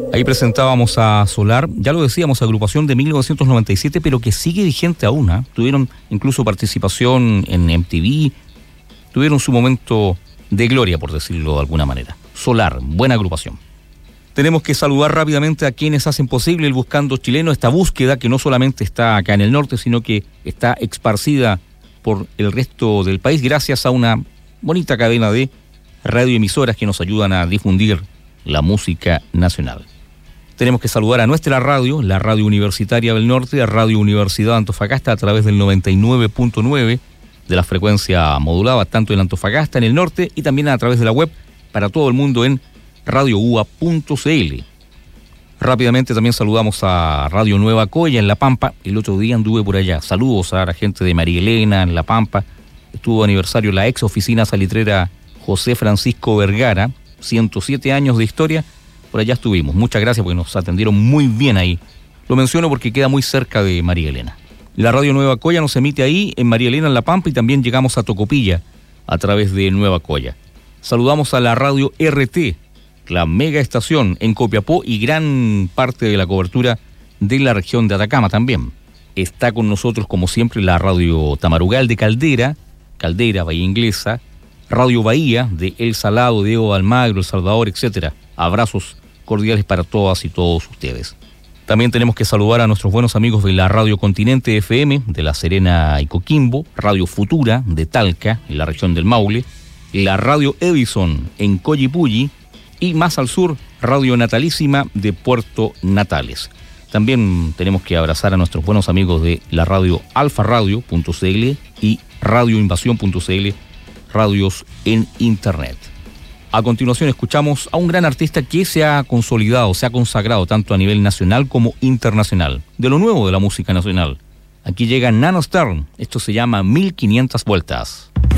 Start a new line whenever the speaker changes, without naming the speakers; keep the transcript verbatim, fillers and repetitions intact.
Ahí presentábamos a Solar, ya lo decíamos, agrupación de mil novecientos noventa y siete, pero que sigue vigente aún, ¿eh? Tuvieron incluso participación en M T V, tuvieron su momento de gloria, por decirlo de alguna manera. Solar, buena agrupación. Tenemos que saludar rápidamente a quienes hacen posible el Buscando Chileno, esta búsqueda que no solamente está acá en el norte, sino que está esparcida por el resto del país, gracias a una bonita cadena de radioemisoras que nos ayudan a difundir la música nacional. Tenemos que saludar a nuestra radio, la Radio Universitaria del Norte, a Radio Universidad de Antofagasta a través del noventa y nueve punto nueve de la frecuencia modulada, tanto en Antofagasta, en el norte, y también a través de la web para todo el mundo en radio u a punto c l. Rápidamente también saludamos a Radio Nueva Coya en La Pampa. El otro día anduve por allá. Saludos a la gente de María Elena en La Pampa. Estuvo aniversario la ex oficina salitrera José Francisco Vergara, ciento siete años de historia. Por allá estuvimos. Muchas gracias porque nos atendieron muy bien ahí. Lo menciono porque queda muy cerca de María Elena. La Radio Nueva Coya nos emite ahí en María Elena en La Pampa y también llegamos a Tocopilla a través de Nueva Coya. Saludamos a la Radio R T, la mega estación en Copiapó y gran parte de la cobertura de la región de Atacama también. Está con nosotros como siempre la Radio Tamarugal de Caldera, Caldera, Bahía Inglesa, Radio Bahía de El Salado, Diego Almagro, El Salvador, etcétera. Abrazos cordiales para todas y todos ustedes. También tenemos que saludar a nuestros buenos amigos de la Radio Continente F M de La Serena y Coquimbo, Radio Futura de Talca, en la región del Maule, la Radio Edison en Collipulli y más al sur, Radio Natalísima de Puerto Natales. También tenemos que abrazar a nuestros buenos amigos de la radio alfa radio punto c l y radio invasión punto c l, radios en internet. A continuación escuchamos a un gran artista que se ha consolidado, se ha consagrado tanto a nivel nacional como internacional, de lo nuevo de la música nacional. Aquí llega Nano Stern, esto se llama mil quinientas vueltas.